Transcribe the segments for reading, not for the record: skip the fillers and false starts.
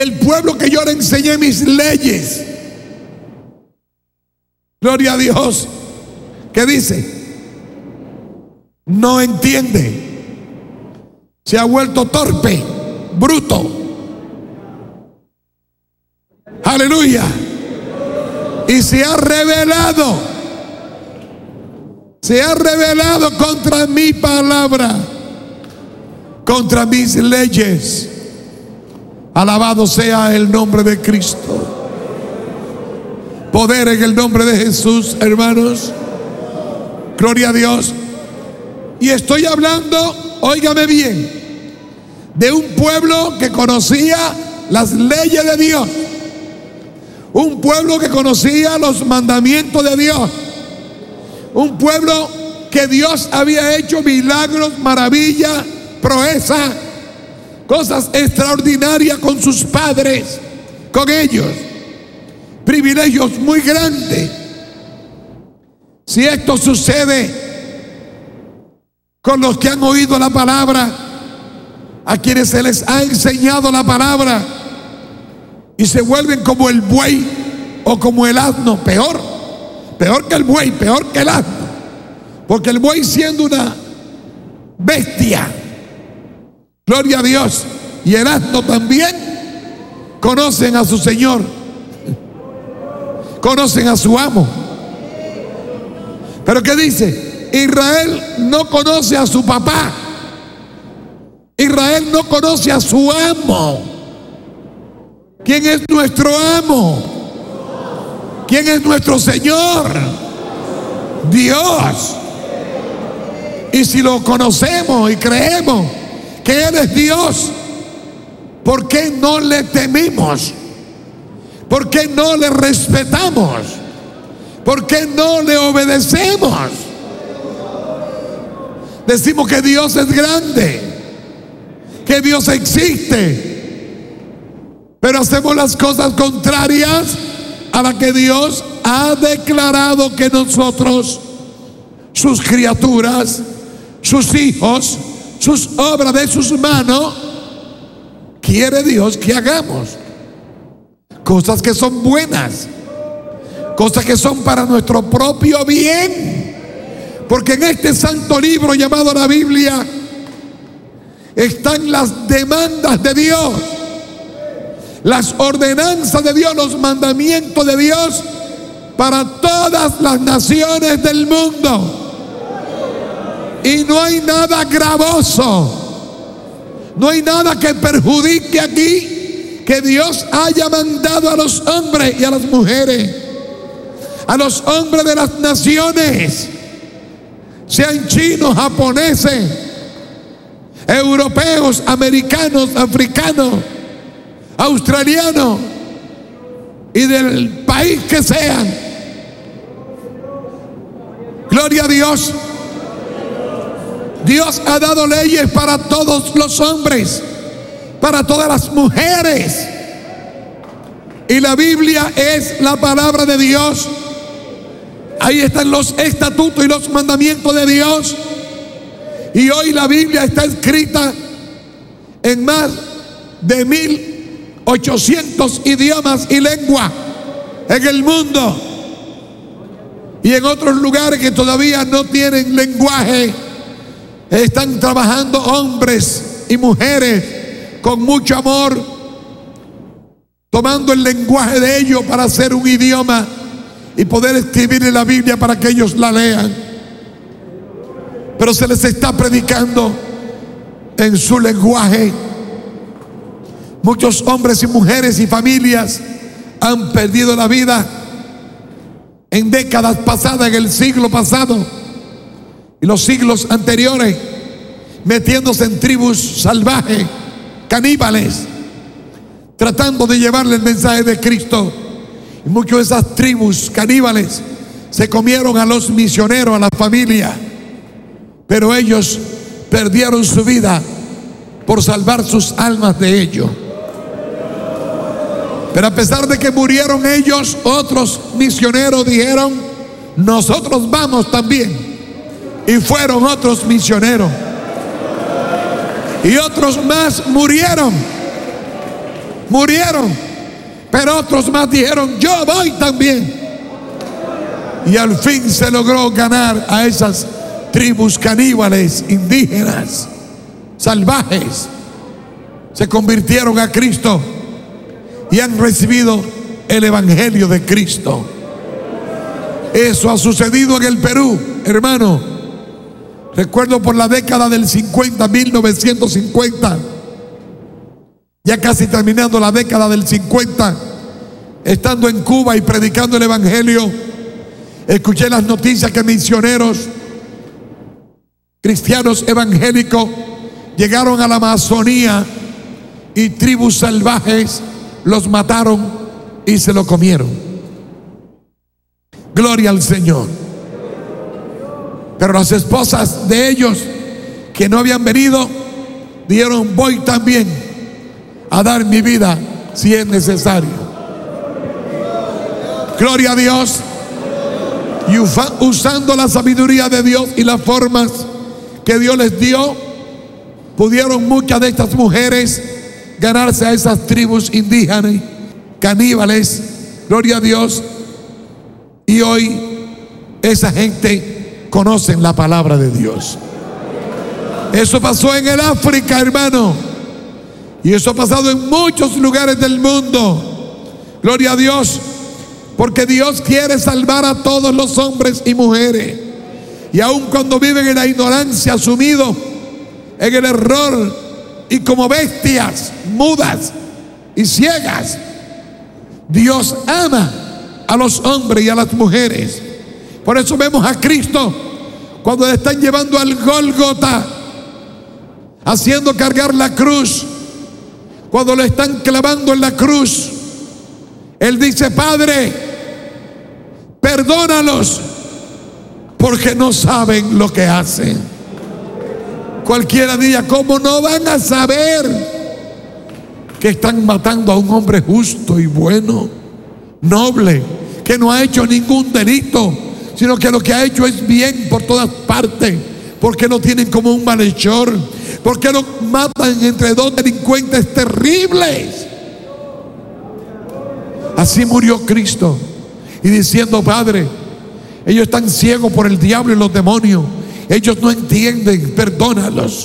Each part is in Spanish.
El pueblo que yo le enseñé mis leyes. Gloria a Dios. ¿Qué dice? No entiende. Se ha vuelto torpe, bruto. Aleluya. Y se ha rebelado. Se ha rebelado contra mi palabra, contra mis leyes. Alabado sea el nombre de Cristo. Poder en el nombre de Jesús, hermanos. Gloria a Dios. Y estoy hablando, óigame bien, de un pueblo que conocía las leyes de Dios. Un pueblo que conocía los mandamientos de Dios. Un pueblo que Dios había hecho milagros, maravillas, proezas, cosas extraordinarias con sus padres, con ellos. Privilegios muy grandes. Si esto sucede con los que han oído la palabra, a quienes se les ha enseñado la palabra, y se vuelven como el buey o como el asno, peor que el buey, peor que el asno, porque el buey, siendo una bestia, gloria a Dios, y el asno también, conocen a su Señor, conocen a su amo. Pero ¿qué dice? Israel no conoce a su papá. Israel no conoce a su amo. ¿Quién es nuestro amo? ¿Quién es nuestro Señor? Dios. Y si lo conocemos y creemos que Él es Dios, ¿por qué no le tememos? ¿Por qué no le respetamos? ¿Por qué no le obedecemos? Decimos que Dios es grande, que Dios existe, pero hacemos las cosas contrarias a las que Dios ha declarado que nosotros, sus criaturas, sus hijos, sus obras de sus manos, quiere Dios que hagamos. Cosas que son buenas, cosas que son para nuestro propio bien. Porque en este santo libro llamado la Biblia están las demandas de Dios, las ordenanzas de Dios, los mandamientos de Dios para todas las naciones del mundo. Y no hay nada gravoso, no hay nada que perjudique aquí que Dios haya mandado a los hombres y a las mujeres, a los hombres de las naciones, sean chinos, japoneses, europeos, americanos, africanos, australianos y del país que sean. Gloria a Dios. Dios ha dado leyes para todos los hombres, para todas las mujeres. Y la Biblia es la palabra de Dios. Ahí están los estatutos y los mandamientos de Dios. Y hoy la Biblia está escrita en más de 1800 idiomas y lenguas en el mundo. Y en otros lugares que todavía no tienen lenguaje, están trabajando hombres y mujeres con mucho amor, tomando el lenguaje de ellos para hacer un idioma y poder escribir en la Biblia para que ellos la lean. Pero se les está predicando en su lenguaje. Muchos hombres y mujeres y familias han perdido la vida en décadas pasadas, en el siglo pasado y los siglos anteriores, metiéndose en tribus salvajes, caníbales, tratando de llevarle el mensaje de Cristo. Y muchas de esas tribus caníbales se comieron a los misioneros, a la familia, pero ellos perdieron su vida por salvar sus almas de ellos. Pero a pesar de que murieron ellos, otros misioneros dijeron: nosotros vamos también. Y fueron otros misioneros. Y otros más murieron. murieron, pero otros más dijeron: yo voy también. Y al fin se logró ganar a esas tribus caníbales, indígenas, salvajes. Se convirtieron a Cristo y han recibido el evangelio de Cristo. Eso ha sucedido en el Perú, hermano. Recuerdo por la década del 50, 1950, ya casi terminando la década del 50, estando en Cuba y predicando el evangelio, escuché las noticias que misioneros cristianos evangélicos llegaron a la Amazonía y tribus salvajes los mataron y se lo comieron. Gloria al Señor. Pero las esposas de ellos que no habían venido dijeron: voy también a dar mi vida si es necesario. Gloria a Dios. Y usando la sabiduría de Dios y las formas que Dios les dio, pudieron muchas de estas mujeres ganarse a esas tribus indígenas, caníbales. Gloria a Dios. Y hoy esa gente conoce la palabra de Dios. Eso pasó en el África, hermano. Y eso ha pasado en muchos lugares del mundo. Gloria a Dios. Porque Dios quiere salvar a todos los hombres y mujeres. Y aun cuando viven en la ignorancia, sumidos en el error y como bestias mudas y ciegas, Dios ama a los hombres y a las mujeres. Por eso vemos a Cristo cuando le están llevando al Gólgota, haciendo cargar la cruz. Cuando le están clavando en la cruz, Él dice: Padre, perdónalos, porque no saben lo que hacen. Cualquiera diga: ¿cómo no van a saber que están matando a un hombre justo y bueno, noble, que no ha hecho ningún delito, sino que lo que ha hecho es bien por todas partes? ¿Por qué lo tienen como un malhechor? ¿Por qué lo matan entre dos delincuentes terribles? Así murió Cristo. Y diciendo: Padre, ellos están ciegos por el diablo y los demonios, ellos no entienden, perdónalos.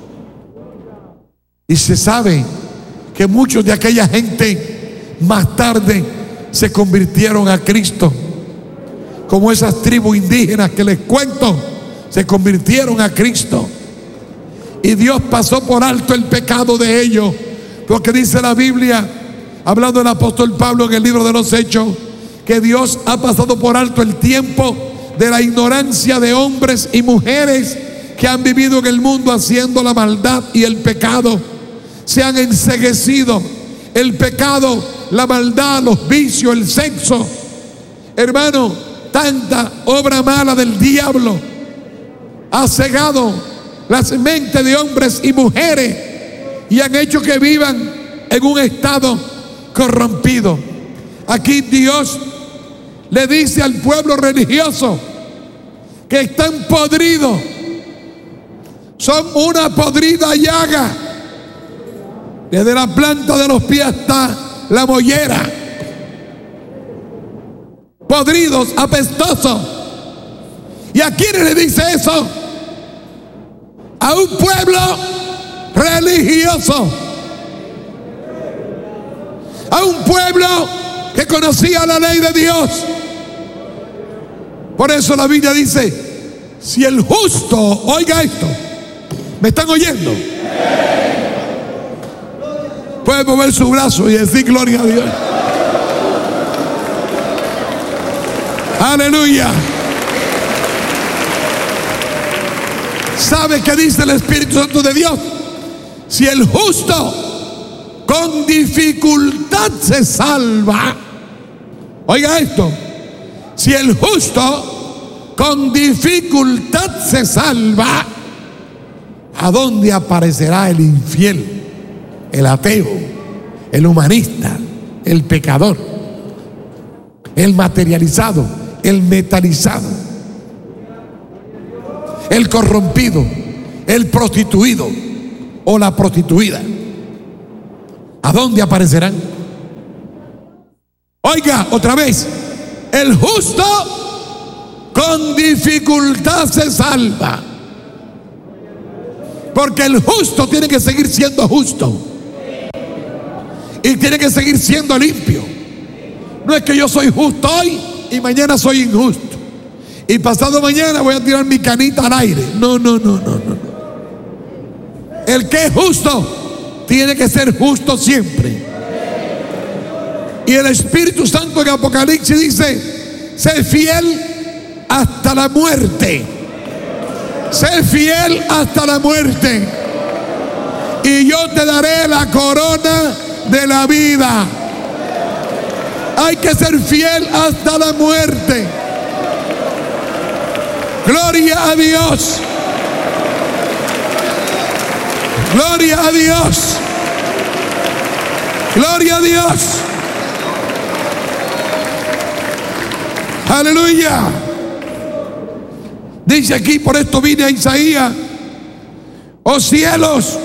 Y se sabe que muchos de aquella gente más tarde se convirtieron a Cristo, como esas tribus indígenas que les cuento, se convirtieron a Cristo. Y Dios pasó por alto el pecado de ellos, porque dice la Biblia, hablando el apóstol Pablo en el libro de los Hechos, que Dios ha pasado por alto el tiempo de la ignorancia de hombres y mujeres que han vivido en el mundo haciendo la maldad y el pecado. Se han enceguecido. El pecado, la maldad, los vicios, el sexo. Hermano, tanta obra mala del diablo ha cegado las mentes de hombres y mujeres y han hecho que vivan en un estado corrompido. Aquí Dios le dice al pueblo religioso que están podridos, son una podrida llaga, desde la planta de los pies hasta la mollera, podridos, apestosos. ¿Y a quién le dice eso? A un pueblo religioso, a un pueblo que conocía la ley de Dios. Por eso la Biblia dice: si el justo, oiga esto, ¿me están oyendo? Puede mover su brazo y decir gloria a Dios. Aleluya. ¿Sabe qué dice el Espíritu Santo de Dios? Si el justo con dificultad se salva, oiga esto, si el justo con dificultad se salva, ¿a dónde aparecerá el infiel, el ateo, el humanista, el pecador, el materializado, el metalizado, el corrompido, el prostituido o la prostituida? ¿A dónde aparecerán? Oiga, otra vez, el justo con dificultad se salva. Porque el justo tiene que seguir siendo justo. Y tiene que seguir siendo limpio. No es que yo soy justo hoy y mañana soy injusto. Y pasado mañana voy a tirar mi canita al aire. No. El que es justo tiene que ser justo siempre. Y el Espíritu Santo en Apocalipsis dice: sé fiel hasta la muerte. Sé fiel hasta la muerte. Y yo te daré la corona de la vida. Hay que ser fiel hasta la muerte. Gloria a Dios. Gloria a Dios. Gloria a Dios. Aleluya. Dice aquí: por esto vine a Isaías. Oh cielos,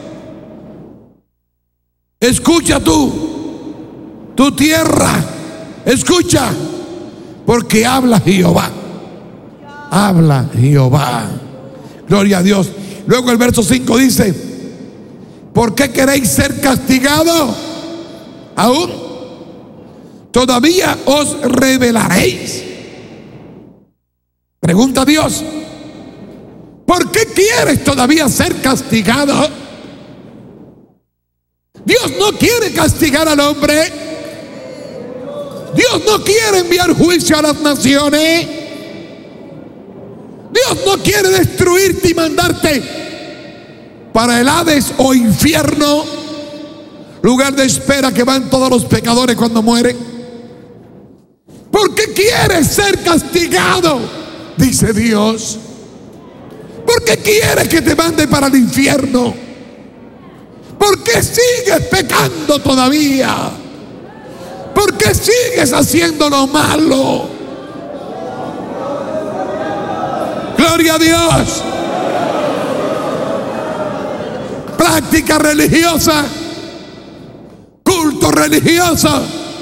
escucha tu tierra, escucha, porque habla Jehová. Habla Jehová. Gloria a Dios. Luego el verso 5 dice: ¿por qué queréis ser castigados? Aún todavía os rebelaréis. Pregunta a Dios: ¿por qué quieres todavía ser castigado? Dios no quiere castigar al hombre. Dios no quiere enviar juicio a las naciones. Dios no quiere destruirte y mandarte para el Hades o infierno, lugar de espera que van todos los pecadores cuando mueren. ¿Por qué quieres ser castigado? Dice Dios. ¿Por qué quieres que te mande para el infierno? ¿Por qué sigues pecando todavía? ¿Por qué sigues haciendo lo malo? Gloria a Dios. Práctica religiosa, culto religioso,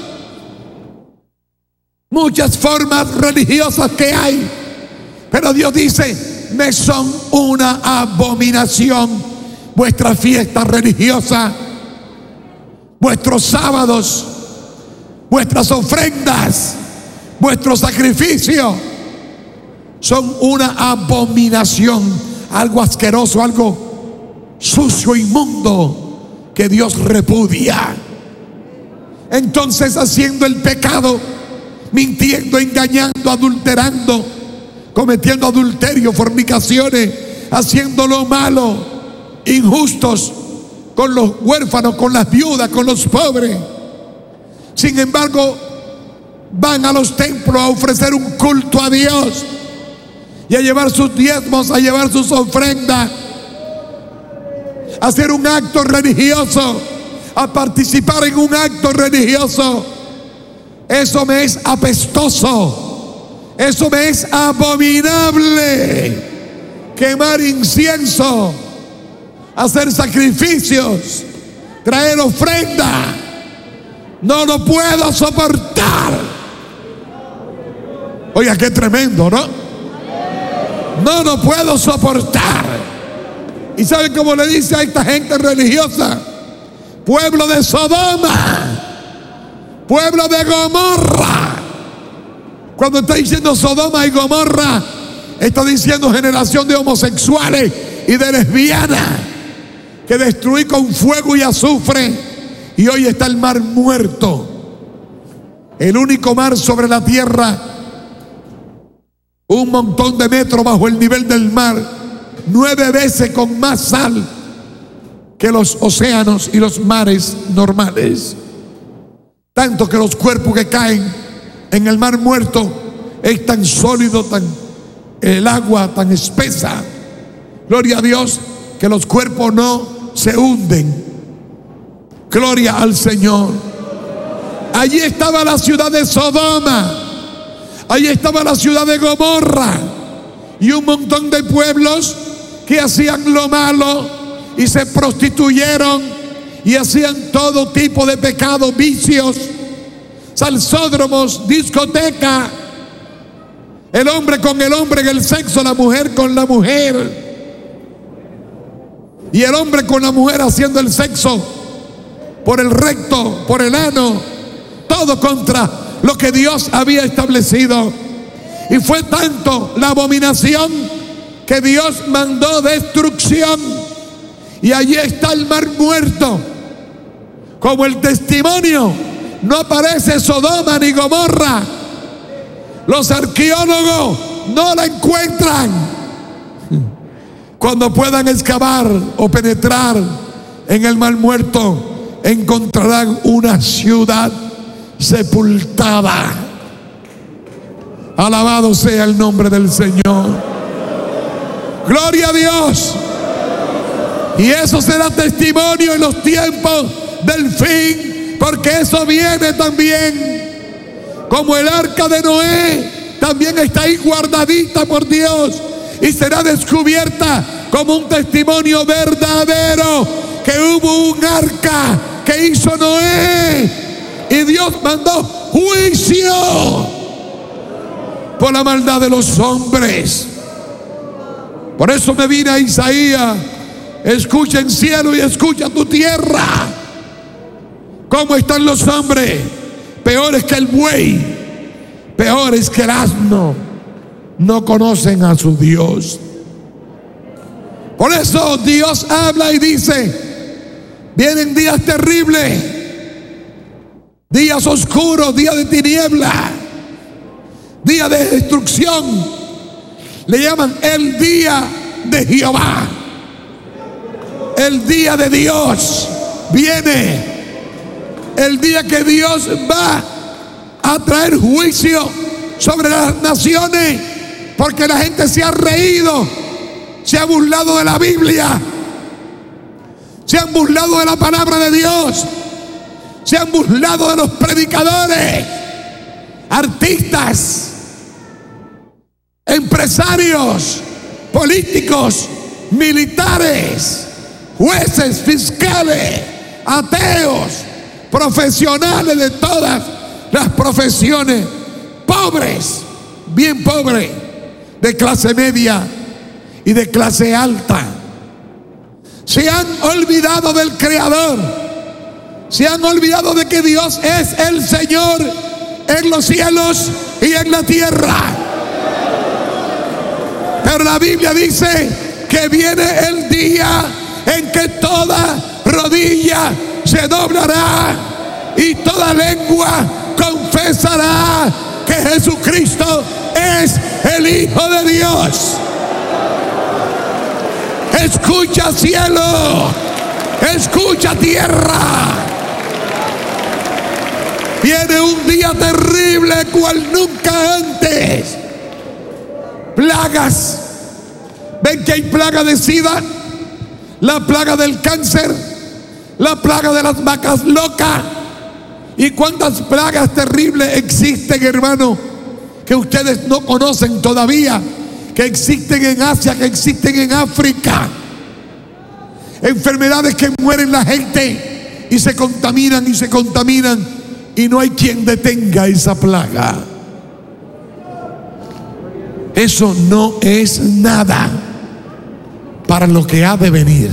muchas formas religiosas que hay, pero Dios dice: me son una abominación vuestras fiestas religiosas, vuestros sábados, vuestras ofrendas, vuestros sacrificios. Son una abominación, algo asqueroso, algo sucio, inmundo, que Dios repudia. Entonces, haciendo el pecado, mintiendo, engañando, adulterando, cometiendo adulterio, fornicaciones, haciendo lo malo, injustos con los huérfanos, con las viudas, con los pobres. Sin embargo, van a los templos a ofrecer un culto a Dios y a llevar sus diezmos, a llevar sus ofrendas, a hacer un acto religioso, a participar en un acto religioso. Eso me es apestoso, eso me es abominable. Quemar incienso, hacer sacrificios, traer ofrenda, no lo puedo soportar. Oiga, qué tremendo, ¿no? No lo puedo soportar. ¿Y saben cómo le dice a esta gente religiosa? Pueblo de Sodoma, pueblo de Gomorra. Cuando está diciendo Sodoma y Gomorra, está diciendo generación de homosexuales y de lesbianas que destruí con fuego y azufre, y hoy está el mar muerto, el único mar sobre la tierra, un montón de metros bajo el nivel del mar, 9 veces con más sal que los océanos y los mares normales. Tanto que los cuerpos que caen en el mar muerto es tan sólido, el agua tan espesa, gloria a Dios, que los cuerpos no se hunden. Gloria al Señor. Allí estaba la ciudad de Sodoma, allí estaba la ciudad de Gomorra, y un montón de pueblos que hacían lo malo y se prostituyeron y hacían todo tipo de pecados, vicios, salsódromos, discoteca, el hombre con el hombre en el sexo, la mujer con la mujer, y el hombre con la mujer haciendo el sexo por el recto, por el ano, todo contra lo que Dios había establecido. Y fue tanto la abominación que Dios mandó destrucción, y allí está el mar muerto como el testimonio. No aparece Sodoma ni Gomorra. Los arqueólogos no la encuentran. Cuando puedan excavar o penetrar en el mar muerto, encontrarán una ciudad sepultada. Alabado sea el nombre del Señor. Gloria a Dios. Y eso será testimonio en los tiempos del fin, porque eso viene también. Como el arca de Noé, también está ahí guardadita por Dios y será descubierta como un testimonio verdadero, que hubo un arca que hizo Noé y Dios mandó juicio por la maldad de los hombres. Por eso me vine a Isaías: escucha en cielo y escucha tu tierra. ¿Cómo están los hombres? Peores que el buey, peores que el asno. No conocen a su Dios. Por eso Dios habla y dice: vienen días terribles, días oscuros, días de tiniebla, días de destrucción. Le llaman el día de Jehová, el día de Dios. Viene el día que Dios va a traer juicio sobre las naciones, porque la gente se ha reído, se ha burlado de la Biblia, se han burlado de la palabra de Dios, se han burlado de los predicadores, artistas, empresarios, políticos, militares, jueces, fiscales, ateos, profesionales de todas las profesiones, pobres, bien pobres, de clase media y de clase alta. Se han olvidado del Creador, se han olvidado de que Dios es el Señor en los cielos y en la tierra. Pero la Biblia dice que viene el día en que toda rodilla se doblará y toda lengua confesará que Jesucristo es el Hijo de Dios. Escucha cielo, escucha tierra. Viene un día terrible cual nunca antes. Plagas. ¿Ven que hay plaga de SIDA? La plaga del cáncer, la plaga de las vacas locas. ¿Y cuántas plagas terribles existen, hermano, que ustedes no conocen todavía? Que existen en Asia, que existen en África. Enfermedades que mueren la gente y se contaminan y se contaminan, y no hay quien detenga esa plaga. Eso no es nada para lo que ha de venir.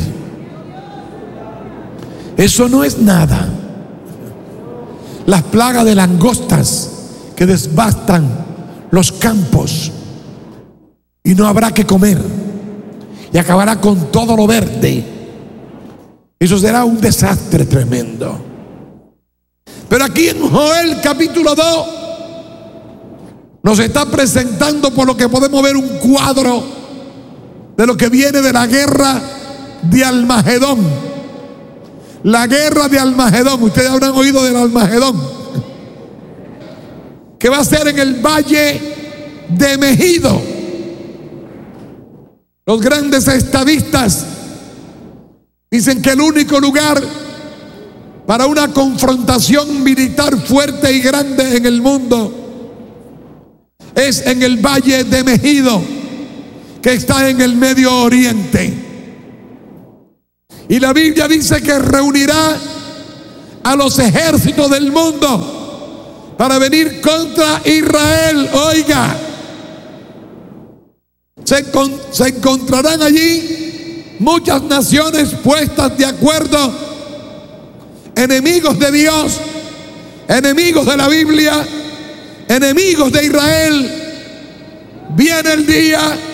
Eso no es nada. Las plagas de langostas que devastan los campos y no habrá que comer y acabará con todo lo verde. Eso será un desastre tremendo. Pero aquí en Joel capítulo 2 nos está presentando, por lo que podemos ver, un cuadro de lo que viene de la guerra de Almagedón. La guerra de Almagedón, ustedes habrán oído del Almagedón, que va a ser en el valle de Megido. Los grandes estadistas dicen que el único lugar para una confrontación militar fuerte y grande en el mundo es en el valle de Megido, que está en el Medio Oriente. Y la Biblia dice que reunirá a los ejércitos del mundo para venir contra Israel. Oiga, se encontrarán allí muchas naciones puestas de acuerdo, enemigos de Dios, enemigos de la Biblia, enemigos de Israel. Viene el día